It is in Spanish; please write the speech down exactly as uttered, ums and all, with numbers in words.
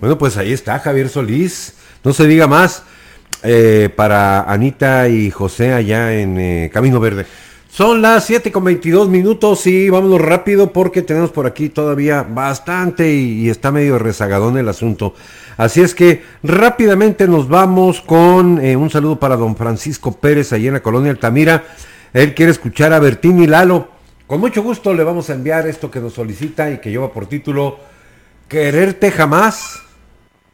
Bueno, pues ahí está Javier Solís, no se diga más, eh, para Anita y José allá en eh, Camino Verde. Son las siete con veintidós minutos y vámonos rápido porque tenemos por aquí todavía bastante y, y está medio rezagadón el asunto. Así es que rápidamente nos vamos con eh, un saludo para don Francisco Pérez allá en la colonia Altamira. Él quiere escuchar a Bertín y Lalo. Con mucho gusto le vamos a enviar esto que nos solicita y que lleva por título Quererte Jamás.